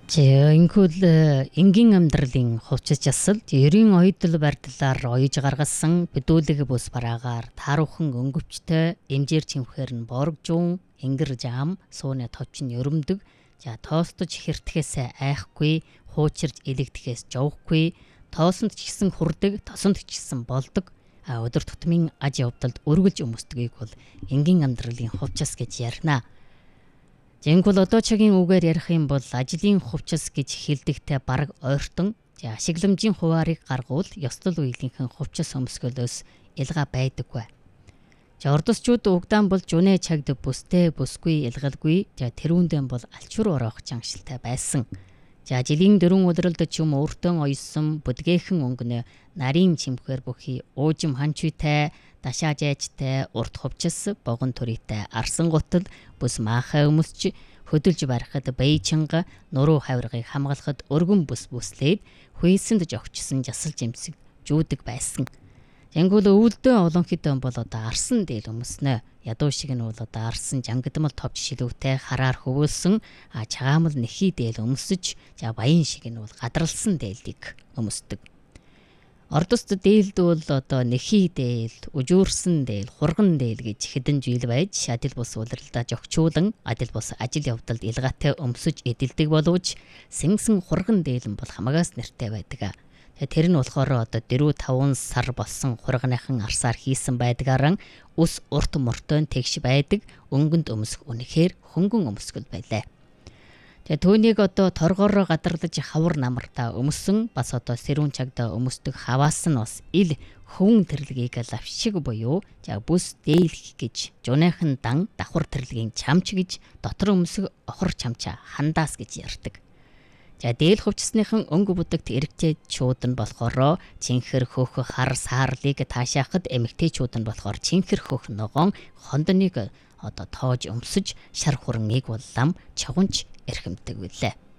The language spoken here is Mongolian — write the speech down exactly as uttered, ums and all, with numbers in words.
Инхүүл энгийн амьдралын хувцас жасал ерийн оюутал барьдалаар оёж гаргасан бэдүүлэг бус бараагаар тааруухан өнгөвчтэй эмжээр чимхээр нь боргжуун ингэр жаам сууны товчин өрөмдөг за тоостож хэртгэхээс айхгүй хуучирж элэгдэхээс жовхгүй тоосонд ч гэсэн хүрдэг тосонд ч гэсэн болдог а өдөр тутмын аж явдалд өргөлж өмсдгийг бол энгийн амьдралын хувцас гэж ярина. Жингүүл одоо чигийн үгээр ярих юм бол ажлын хувцас гэж хэлдэгтэй бараг ойртон ашигламжийн хуваарийг гаргуул ёслол үеийнхэн хувцас өмсгөлөөс ялгаа байдаггүй. За ордосчууд угдаан бол жүнэ чагд бүстэй бүсгүй ялгалгүй тэрүүндэн бол алчуур ороох чангшилтай байсан. За жилийн дөрвөн өдрөлд ч юм өөртөө оёсон бүдгээхэн өнгөнө нарийн чимхээр бүхий уужим ханчуйтай дашаажайчтай урт хувцас богон төрийтэй арсан гутал бүс маахай өмсч хөдөлж барихад баяжинга нуруу хавиргыг хамгаалахад өргөн бүс бүслээд хүйсэнд жогчсон жасал жимсэг жүүдэг байсан. Янгуул өвөлдөө олон хэдэн бол одоо арсан дээл өмснө. Ядуу шиг нь бол одоо арсан жангадмал товч шилүүтэй хараар хөвөлсөн а чагаамал нэхий дээл өмсөж за баян шиг нь бол гадралсан дээлийг өмсдөг. Ордост дээлд бол одоо нэхий дээл, үжүүрсэн дээл, хурган дээл гэж хэдэн жил байж адил бус улиралдаа жогчуулан адил бус ажил явдалд илгаатай өмсөж эдэлдэг боловч сэнгсэн хурган дээл нь бол хамаагаас нэртэй байдаг. Тэр нь болохоор одоо дөрөв таван сар болсон хурганыхан арсаар хийсэн байдгаараа ус урт мөртөө тэгш байдаг өнгөнд өмсөх үнэхээр хөнгөн өмсгөл байлаа. Тэгээ түүнийг одоо торгороо гадарлаж хавар намартаа өмсөн бас одоо сэрүүн чагда өмсдөг хаваас нь бас ил хөвөн тэрлэгийг лавшиг буюу за бүс дээлх гэж жуныхан дан давхар тэрлэгийн чамч гэж дотор өмсөх охор чамчаа хандаас гэж ярьдаг. За дээл хувцсныхан өнгө бүдэгт эрэгтэйчүүд нь болохоор чинхэр хөөх хар саарлыг таашаахад эмэгтэйчүүд нь болохоор чинхэр хөөх ногоон хондоныг одоо тоож өмсөж шар хурангийг бол лам чавганч эрхэмдэг билээ.